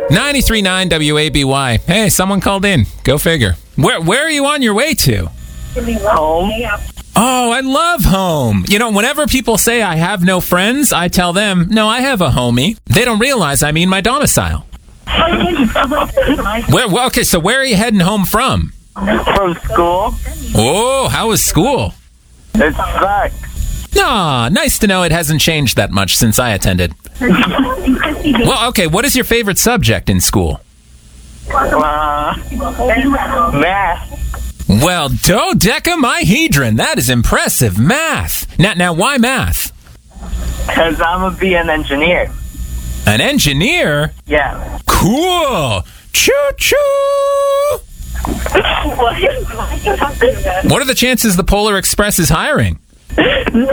93.9 WABY. Hey, someone called in. Go figure. Where are you on your way to? Home. Oh, I love home. You know, whenever people say I have no friends, I tell them, no, I have a homie. They don't realize I mean my domicile. Okay, so where are you heading home from? From school. Oh, how was school? It sucks. Ah, nice to know it hasn't changed that much since I attended. Well, okay, what is your favorite subject in school? Math. Well, dodecamahedron. That is impressive. Math. Now, why math? Because I'm going to be an engineer. An engineer? Yeah. Cool. Choo-choo. What What are the chances the Polar Express is hiring? No.